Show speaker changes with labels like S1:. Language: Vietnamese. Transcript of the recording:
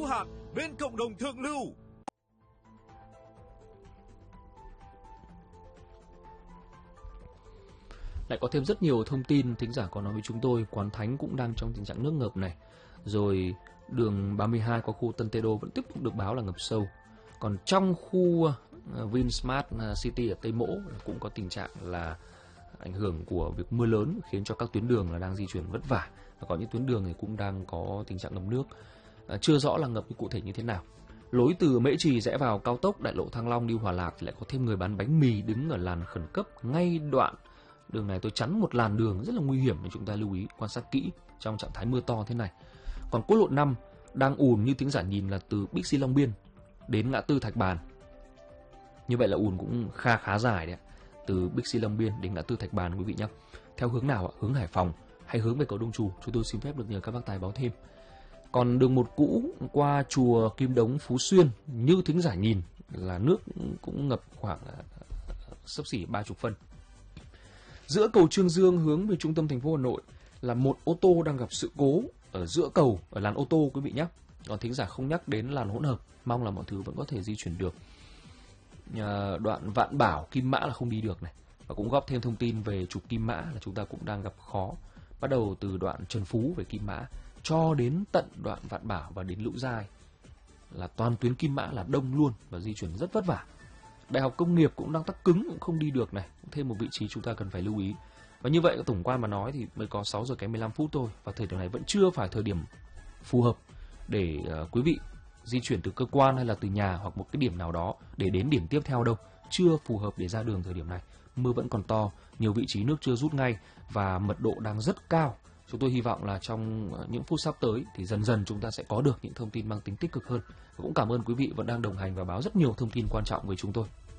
S1: hạt bên cộng đồng thượng lưu.
S2: Lại có thêm rất nhiều thông tin thính giả có nói với chúng tôi. Quán Thánh cũng đang trong tình trạng nước ngập này. Rồi đường 32 qua khu Tân Tê Đô vẫn tiếp tục được báo là ngập sâu. Còn trong khu Vinsmart City ở Tây Mỗ cũng có tình trạng là ảnh hưởng của việc mưa lớn khiến cho các tuyến đường là đang di chuyển vất vả. Và có những tuyến đường thì cũng đang có tình trạng ngập nước. Chưa rõ là ngập cụ thể như thế nào. Lối từ Mễ Trì rẽ vào cao tốc đại lộ Thăng Long đi Hòa Lạc thì lại có thêm người bán bánh mì đứng ở làn khẩn cấp ngay đoạn đường này. Tôi chắn một làn đường rất là nguy hiểm nên chúng ta lưu ý quan sát kỹ trong trạng thái mưa to thế này. Còn quốc lộ 5 đang ùn như thính giả nhìn là từ Bixi Long Biên đến ngã tư Thạch Bàn. Như vậy là ùn cũng khá dài đấy, từ Bixi Long Biên đến ngã tư Thạch Bàn quý vị nhé. Theo hướng nào ạ? Hướng Hải Phòng hay hướng về cầu Đông Trù? Chúng tôi xin phép được nhờ các bác tài báo thêm. Còn đường 1 cũ qua chùa Kim Đống Phú Xuyên như thính giả nhìn là nước cũng ngập khoảng xấp xỉ 30 phân. Giữa cầu Trương Dương hướng về trung tâm thành phố Hà Nội là một ô tô đang gặp sự cố ở giữa cầu, ở làn ô tô quý vị nhé. Còn thính giả không nhắc đến làn hỗn hợp, mong là mọi thứ vẫn có thể di chuyển được. Đoạn Vạn Bảo Kim Mã là không đi được này. Và cũng góp thêm thông tin về trục Kim Mã là chúng ta cũng đang gặp khó. Bắt đầu từ đoạn Trần Phú về Kim Mã cho đến tận đoạn Vạn Bảo và đến Lũ Giai là toàn tuyến Kim Mã là đông luôn và di chuyển rất vất vả. Đại học Công nghiệp cũng đang tắc cứng, cũng không đi được này. Thêm một vị trí chúng ta cần phải lưu ý. Và như vậy tổng quan mà nói thì mới có 6 giờ kém 15 phút thôi. Và thời điểm này vẫn chưa phải thời điểm phù hợp để quý vị di chuyển từ cơ quan hay là từ nhà hoặc một cái điểm nào đó để đến điểm tiếp theo đâu. Chưa phù hợp để ra đường thời điểm này. Mưa vẫn còn to, nhiều vị trí nước chưa rút ngay và mật độ đang rất cao. Chúng tôi hy vọng là trong những phút sắp tới thì dần dần chúng ta sẽ có được những thông tin mang tính tích cực hơn. Và cũng cảm ơn quý vị vẫn đang đồng hành và báo rất nhiều thông tin quan trọng với chúng tôi.